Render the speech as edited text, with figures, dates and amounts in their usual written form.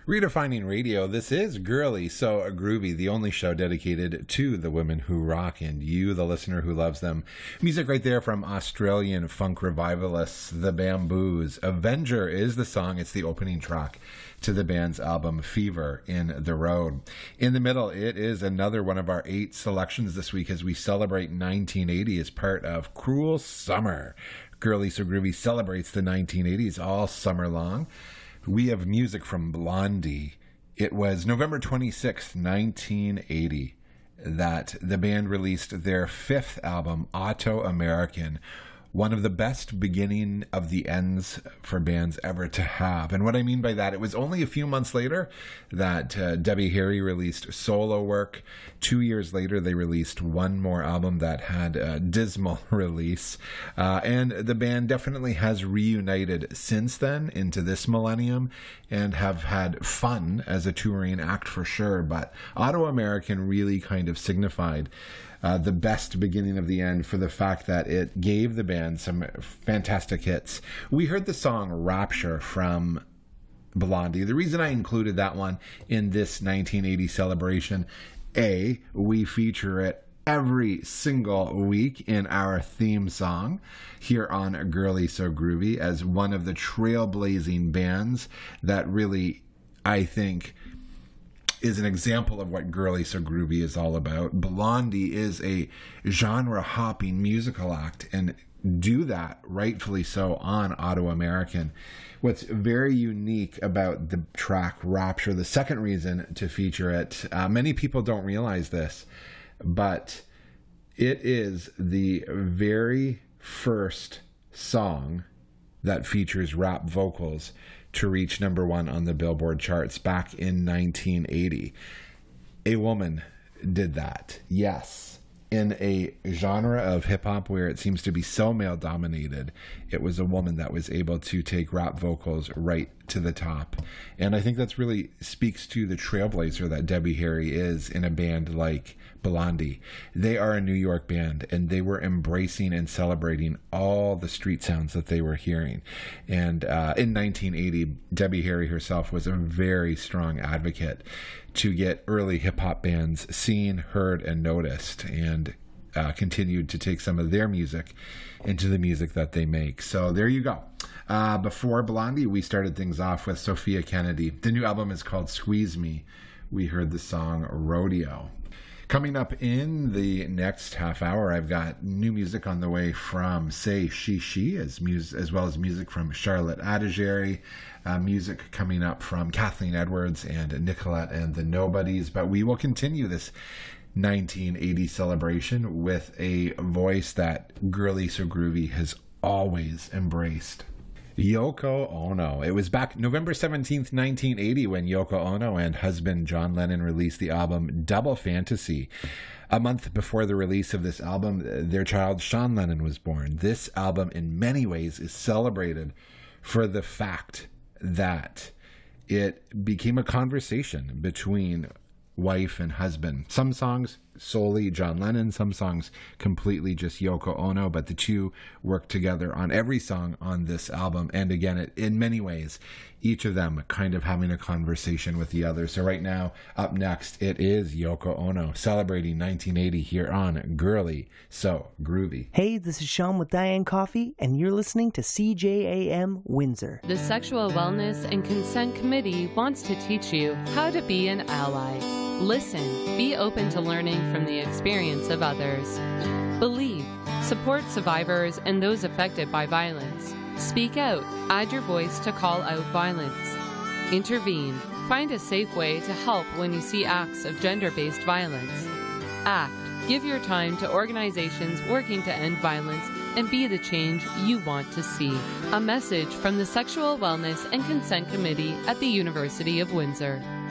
Redefining Radio, this is Girly So Groovy, the only show dedicated to the women who rock and you, the listener who loves them. Music right there from Australian funk revivalists, The Bamboos. Avenger is the song. It's the opening track to the band's album Fever in the Road. In the middle, it is another one of our 8 selections this week as we celebrate 1980 as part of Cruel Summer. Girly So Groovy celebrates the 1980s all summer long. We have music from Blondie. It was November 26th, 1980, that the band released their 5th album, Auto-American, one of the best beginning of the ends for bands ever to have. And what I mean by that, it was only a few months later that Debbie Harry released solo work. 2 years later, they released one more album that had a dismal release. And the band definitely has reunited since then into this millennium and have had fun as a touring act for sure. But Auto-American really kind of signified the best beginning of the end for the fact that it gave the band some fantastic hits. We heard the song Rapture from Blondie. The reason I included that one in this 1980 celebration, we feature it every single week in our theme song here on Girly So Groovy as one of the trailblazing bands that really, I think, is an example of what Girly So Groovy is all about. Blondie is a genre-hopping musical act, and do that rightfully so on Auto-American. What's very unique about the track Rapture, the second reason to feature it, many people don't realize this, but it is the very first song that features rap vocals to reach number 1 on the Billboard charts back in 1980. A woman did that, yes. In a genre of hip-hop where it seems to be so male-dominated, it was a woman that was able to take rap vocals right to the top. And I think that's really speaks to the trailblazer that Debbie Harry is in a band like Blondie. They are a New York band, and they were embracing and celebrating all the street sounds that they were hearing. And in 1980, Debbie Harry herself was a very strong advocate to get early hip-hop bands seen, heard, and noticed, and continued to take some of their music into the music that they make. So there you go. Before Blondie, we started things off with Sophia Kennedy. The new album is called Squeeze Me. We heard the song Rodeo. Coming up in the next half hour, I've got new music on the way from Say She, as well as music from Charlotte Adigéry, music coming up from Kathleen Edwards and Nicolette and the Nobodies. But we will continue this 1980 celebration with a voice that Girly So Groovy has always embraced. Yoko Ono. It was back November 17th, 1980 when Yoko Ono and husband John Lennon released the album Double Fantasy. A month before the release of this album, their child Sean Lennon was born. This album in many ways is celebrated for the fact that it became a conversation between wife and husband. Some songs solely John Lennon, some songs completely just Yoko Ono, but the two work together on every song on this album. And again, in many ways, each of them kind of having a conversation with the other. So right now, up next, it is Yoko Ono celebrating 1980 here on Girly So Groovy. Hey, this is Sean with Diane Coffee, and you're listening to CJAM Windsor. The Sexual Wellness and Consent Committee wants to teach you how to be an ally. Listen, be open to learning from the experience of others. Believe, support survivors and those affected by violence. Speak out, add your voice to call out violence. Intervene, find a safe way to help when you see acts of gender-based violence. Act, give your time to organizations working to end violence and be the change you want to see. A message from the Sexual Wellness and Consent Committee at the University of Windsor.